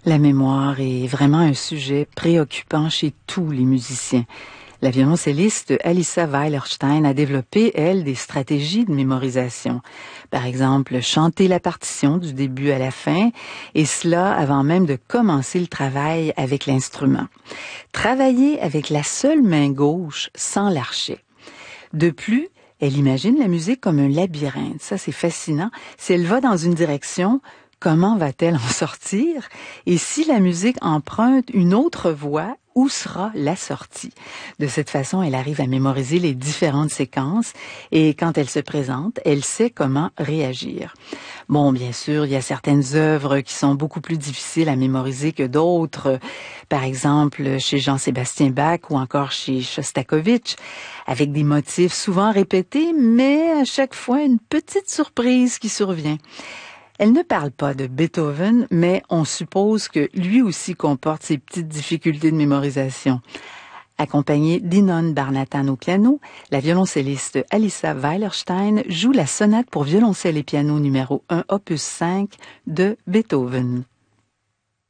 La mémoire est vraiment un sujet préoccupant chez tous les musiciens. La violoncelliste Alissa Weilerstein a développé, elle, des stratégies de mémorisation. Par exemple, chanter la partition du début à la fin, et cela avant même de commencer le travail avec l'instrument. Travailler avec la seule main gauche sans l'archet. De plus, elle imagine la musique comme un labyrinthe. Ça, c'est fascinant. Si elle va dans une direction, comment va-t-elle en sortir? Et si la musique emprunte une autre voie, où sera la sortie? De cette façon, elle arrive à mémoriser les différentes séquences et quand elle se présente, elle sait comment réagir. Bon, bien sûr, il y a certaines œuvres qui sont beaucoup plus difficiles à mémoriser que d'autres. Par exemple, chez Jean-Sébastien Bach ou encore chez Shostakovich, avec des motifs souvent répétés, mais à chaque fois une petite surprise qui survient. Elle ne parle pas de Beethoven, mais on suppose que lui aussi comporte ses petites difficultés de mémorisation. Accompagnée d'Inon Barnatan au piano, la violoncelliste Alissa Weilerstein joue la sonate pour violoncelle et piano numéro 1, opus 5 de Beethoven.